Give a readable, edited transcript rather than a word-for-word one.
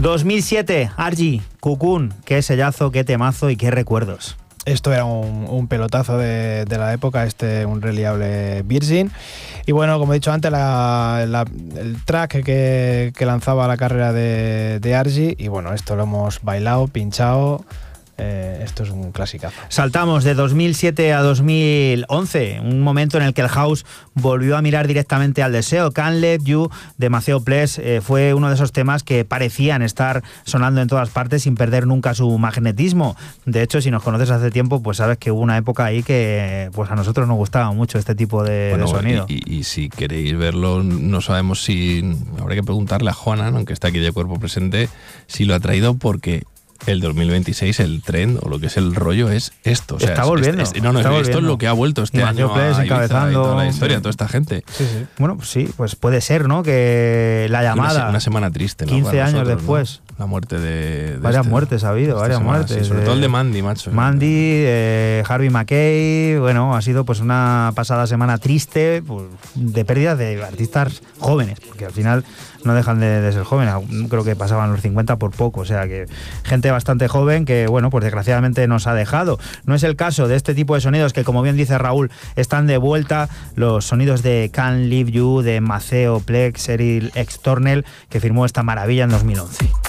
2007, Argy, Cocoon, qué sellazo, qué temazo y qué recuerdos. Esto era un pelotazo de la época, un Reliable Virgin. Y bueno, como he dicho antes, el track que lanzaba la carrera de Argy. Y bueno, esto lo hemos bailado, pinchado. Esto es un clasicazo. Saltamos de 2007 a 2011, un momento en el que el house volvió a mirar directamente al deseo. Can't Let You de Maceo Plex fue uno de esos temas que parecían estar sonando en todas partes sin perder nunca su magnetismo. De hecho, si nos conoces hace tiempo, pues sabes que hubo una época ahí que pues a nosotros nos gustaba mucho este tipo de sonido. Y si queréis verlo, no sabemos si... Habrá que preguntarle a Juana, aunque está aquí de cuerpo presente, si lo ha traído porque... El 2026, el trend o lo que es el rollo es esto. O sea, está volviendo. Esto es lo que ha vuelto este año a Ibiza encabezando y toda la historia, toda esta gente. Sí. Bueno, pues sí, pues puede ser, ¿no? Que la llamada... Una semana triste, ¿no? 15 años después. ¿No? La muerte de varias muertes ha habido, varias muertes. Sí, sobre todo el de Mandy, macho. Mandy, Harvey Mackay. Bueno, ha sido pues una pasada semana triste, pues, de pérdidas de artistas jóvenes, porque al final no dejan de ser jóvenes. Creo que pasaban los 50 por poco, o sea que gente bastante joven que, bueno, pues desgraciadamente nos ha dejado. No es el caso de este tipo de sonidos que, como bien dice Raúl, están de vuelta. Los sonidos de Can't Leave You, de Maceo Plex, Eril Extornel, que firmó esta maravilla en 2011.